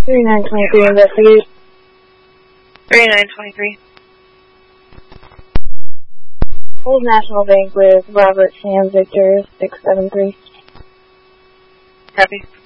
3923 investigate. 3923. Old National Bank with Robert Sam Victor 673. Copy.